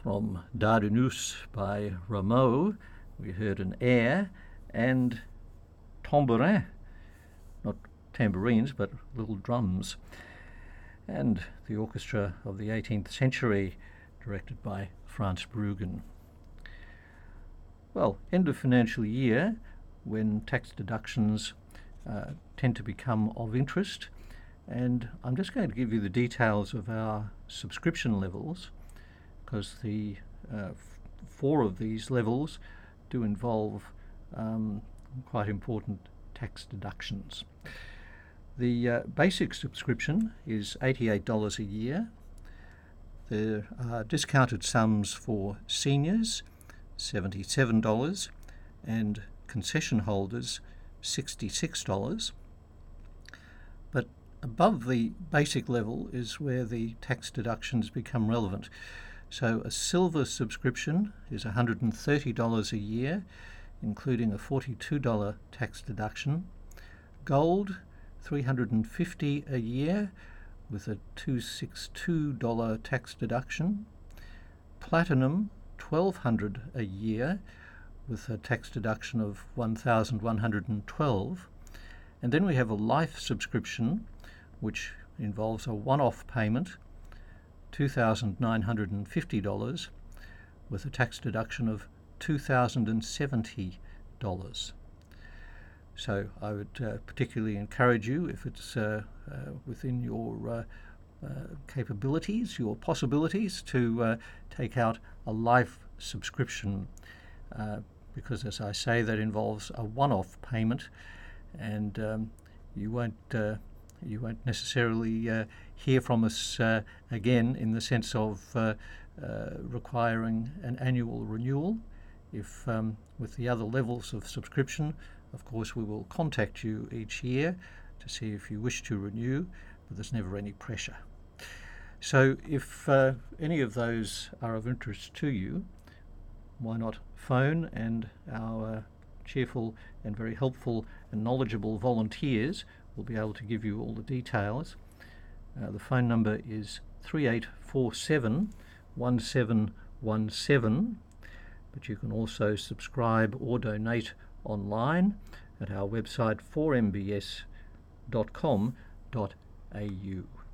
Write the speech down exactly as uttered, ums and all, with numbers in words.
From Dardanus by Rameau, we heard an air and tambourin, not tambourines but little drums, and the orchestra of the eighteenth century, directed by Franz Bruggen. Well, end of financial year, when tax deductions uh, tend to become of interest, and I'm just going to give you the details of our subscription levels, because the uh, f- four of these levels do involve um, quite important tax deductions. The uh, basic subscription is eighty-eight dollars a year. There are discounted sums for seniors, seventy-seven dollars, and concession holders, sixty-six dollars. But above the basic level is where the tax deductions become relevant. So a silver subscription is one hundred thirty dollars a year, including a forty-two dollars tax deduction. Gold, three hundred fifty dollars a year with a two hundred sixty-two dollars tax deduction. Platinum, twelve hundred dollars a year with a tax deduction of one thousand one hundred twelve dollars. And then we have a life subscription, which involves a one-off payment, two thousand nine hundred fifty dollars, with a tax deduction of two thousand seventy dollars. So I would uh, particularly encourage you, if it's uh, uh, within your uh, uh, capabilities, your possibilities, to uh, take out a life subscription, uh, because, as I say, that involves a one-off payment, and um, you won't uh, you won't necessarily uh, hear from us uh, again in the sense of uh, uh, requiring an annual renewal. If um, with the other levels of subscription, of course, we will contact you each year to see if you wish to renew, but there's never any pressure. So if uh, any of those are of interest to you, why not phone, and our uh, cheerful and very helpful and knowledgeable volunteers will be able to give you all the details. Uh, the phone number is three eight four seven, one seven one seven, but you can also subscribe or donate online at our website four m b s dot com dot a u.